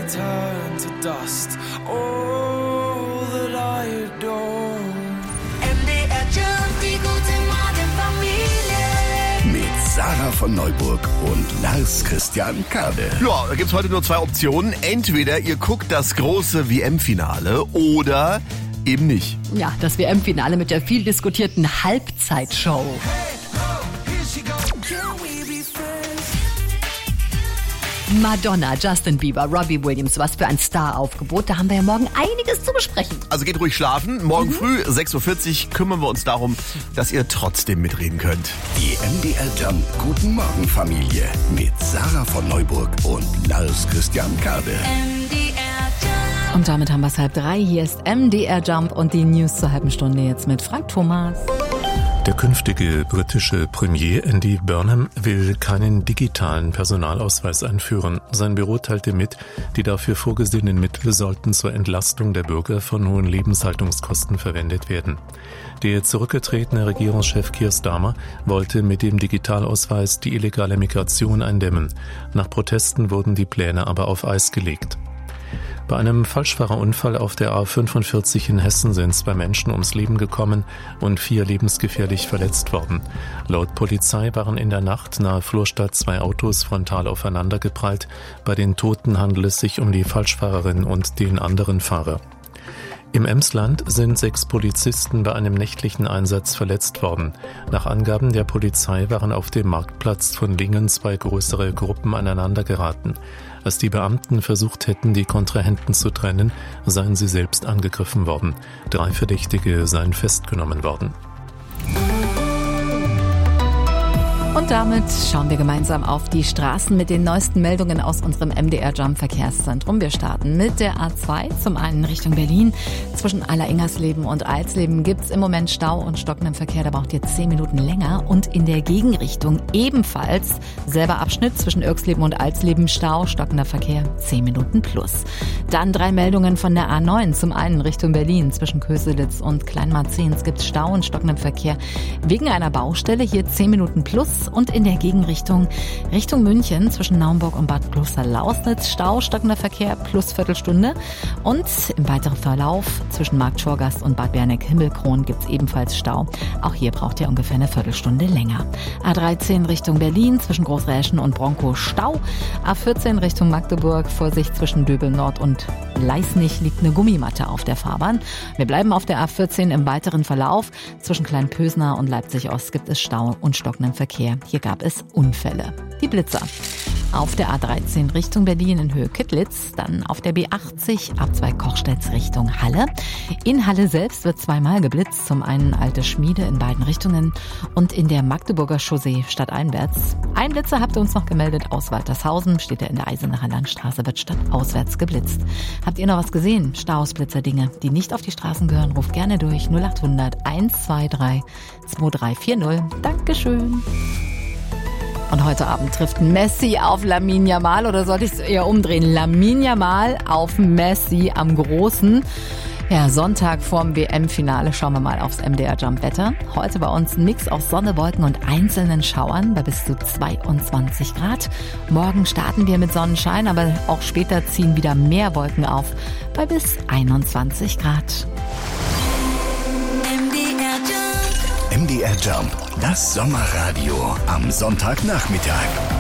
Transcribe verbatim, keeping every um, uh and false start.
turn to dust. All that I adore. M D R Jump, die gute Morgenfamilie. Mit Sarah von Neuburg und Lars Christian Kade. Ja, da gibt's heute nur zwei Optionen. Entweder ihr guckt das große W M-Finale oder eben nicht. Ja, das W M-Finale mit der viel diskutierten Halbzeitshow. Madonna, Justin Bieber, Robbie Williams, was für ein Star-Aufgebot. Da haben wir ja morgen einiges zu besprechen. Also geht ruhig schlafen. Morgen mhm. früh, sechs Uhr vierzig, kümmern wir uns darum, dass ihr trotzdem mitreden könnt. Die M D R Jump Guten Morgen Familie mit Sarah von Neuburg und Lars Christian Kade. M D R Jump. Und damit haben wir es halb drei. Hier ist M D R Jump und die News zur halben Stunde jetzt mit Frank Thomas. Der künftige britische Premier Andy Burnham will keinen digitalen Personalausweis einführen. Sein Büro teilte mit, die dafür vorgesehenen Mittel sollten zur Entlastung der Bürger von hohen Lebenshaltungskosten verwendet werden. Der zurückgetretene Regierungschef Keir Starmer wollte mit dem Digitalausweis die illegale Migration eindämmen. Nach Protesten wurden die Pläne aber auf Eis gelegt. Bei einem Falschfahrerunfall auf der A fünfundvierzig in Hessen sind zwei Menschen ums Leben gekommen und vier lebensgefährlich verletzt worden. Laut Polizei waren in der Nacht nahe Flurstadt zwei Autos frontal aufeinandergeprallt. Bei den Toten handelt es sich um die Falschfahrerin und den anderen Fahrer. Im Emsland sind sechs Polizisten bei einem nächtlichen Einsatz verletzt worden. Nach Angaben der Polizei waren auf dem Marktplatz von Lingen zwei größere Gruppen aneinander geraten. Als die Beamten versucht hätten, die Kontrahenten zu trennen, seien sie selbst angegriffen worden. Drei Verdächtige seien festgenommen worden. Und damit schauen wir gemeinsam auf die Straßen mit den neuesten Meldungen aus unserem M D R Jump Verkehrszentrum. Wir starten mit der A zwei, zum einen Richtung Berlin. Zwischen Aller-Ingersleben und Alsleben gibt's im Moment Stau und stockenden Verkehr. Da braucht ihr zehn Minuten länger. Und in der Gegenrichtung ebenfalls selber Abschnitt zwischen Irxleben und Alsleben Stau, stockender Verkehr, zehn Minuten plus. Dann drei Meldungen von der A neun, zum einen Richtung Berlin. Zwischen Köselitz und Kleinmarzens gibt's Stau und stockenden Verkehr wegen einer Baustelle. Hier zehn Minuten plus. Und in der Gegenrichtung Richtung München zwischen Naumburg und Bad Kloster-Lausnitz Stau, stockender Verkehr plus Viertelstunde. Und im weiteren Verlauf zwischen Markt Schorgast und Bad Berneck-Himmelkron gibt es ebenfalls Stau. Auch hier braucht ihr ungefähr eine Viertelstunde länger. A dreizehn Richtung Berlin zwischen Großräschen und Bronkow Stau. A vierzehn Richtung Magdeburg, Vorsicht zwischen Döbel Nord und Leisnig liegt eine Gummimatte auf der Fahrbahn. Wir bleiben auf der A vierzehn im weiteren Verlauf. Zwischen Kleinpösner und Leipzig Ost gibt es Stau und stockenden Verkehr. Hier gab es Unfälle. Die Blitzer. Auf der A dreizehn Richtung Berlin in Höhe Kittlitz, dann auf der B achtzig Abzweig Kochstedt Richtung Halle. In Halle selbst wird zweimal geblitzt, zum einen Alte Schmiede in beiden Richtungen und in der Magdeburger Chaussee stadteinwärts. Ein Blitzer habt ihr uns noch gemeldet aus Waltershausen, steht er in der Eisenacher Landstraße, wird stadtauswärts geblitzt. Habt ihr noch was gesehen? Staus, Blitzerdinge, die nicht auf die Straßen gehören, ruft gerne durch null acht hundert eins zwei drei zwei drei vier null. Dankeschön. Und heute Abend trifft Messi auf Lamine Yamal, oder sollte ich es eher umdrehen? Lamine Yamal auf Messi am Großen. Ja, Sonntag vorm W M-Finale schauen wir mal aufs M D R Jump Wetter. Heute bei uns ein Mix aus Sonne, Wolken und einzelnen Schauern bei bis zu zweiundzwanzig Grad. Morgen starten wir mit Sonnenschein, aber auch später ziehen wieder mehr Wolken auf bei bis einundzwanzig Grad. M D R Jump, das Sommerradio am Sonntagnachmittag.